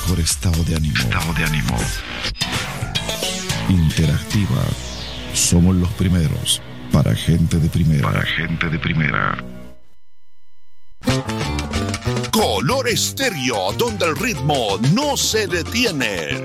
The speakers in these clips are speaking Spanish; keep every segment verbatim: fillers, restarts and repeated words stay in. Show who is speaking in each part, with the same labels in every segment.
Speaker 1: mejor estado de ánimo.
Speaker 2: Estado de ánimo.
Speaker 1: Interactiva. Somos los primeros. Para gente de primera.
Speaker 2: Para gente de primera.
Speaker 3: Color Estéreo, donde el ritmo no se detiene.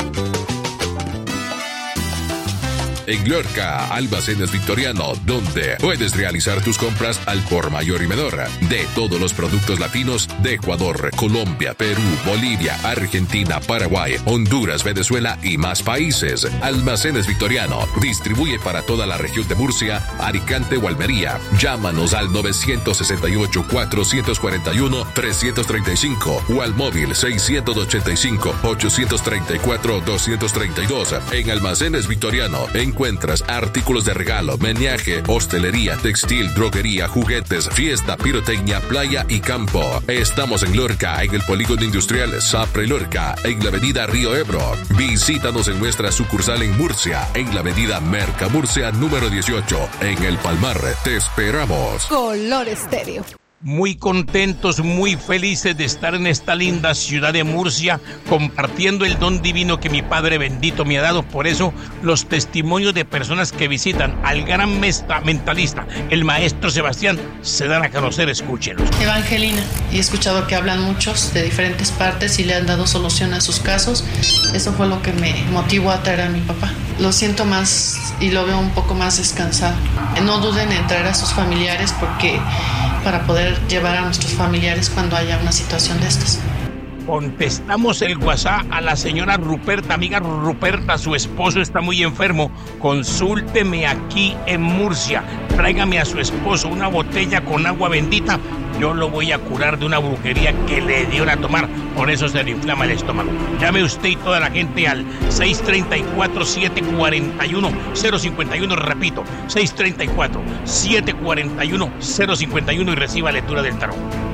Speaker 4: En Lorca, Almacenes Victoriano, donde puedes realizar tus compras al por mayor y menor de todos los productos latinos de Ecuador, Colombia, Perú, Bolivia, Argentina, Paraguay, Honduras, Venezuela y más países. Almacenes Victoriano distribuye para toda la región de Murcia, Alicante o Almería. Llámanos al nueve seis ocho, cuatro cuatro uno, tres tres cinco o al móvil seis ocho cinco, ocho tres cuatro, dos tres dos. En Almacenes Victoriano, en encuentras artículos de regalo, menaje, hostelería, textil, droguería, juguetes, fiesta, pirotecnia, playa y campo. Estamos en Lorca, en el polígono industrial Sapre Lorca, en la avenida Río Ebro. Visítanos en nuestra sucursal en Murcia, en la avenida Merca Murcia número dieciocho, en El Palmar. Te esperamos.
Speaker 5: Color Estéreo.
Speaker 6: Muy contentos, muy felices de estar en esta linda ciudad de Murcia, compartiendo el don divino que mi Padre bendito me ha dado. Por eso, los testimonios de personas que visitan al gran mesta, mentalista, el maestro Sebastián, se dan a conocer. Escúchenlos.
Speaker 7: Evangelina, he escuchado que hablan muchos de diferentes partes y le han dado solución a sus casos. Eso fue lo que me motivó a traer a mi papá. Lo siento más y lo veo un poco más descansado. No duden en traer a sus familiares porque para poder llevar a nuestros familiares cuando haya una situación de estas.
Speaker 6: Contestamos el WhatsApp a la señora Ruperta. Amiga Ruperta, su esposo está muy enfermo. Consúlteme aquí en Murcia. Tráigame a su esposo una botella con agua bendita. Yo lo voy a curar de una brujería que le dieron a tomar. Por eso se le inflama el estómago. Llame usted y toda la gente al seis tres cuatro, siete cuatro uno, cero cinco uno. Repito, seis tres cuatro, siete cuatro uno, cero cinco uno y reciba lectura del tarot.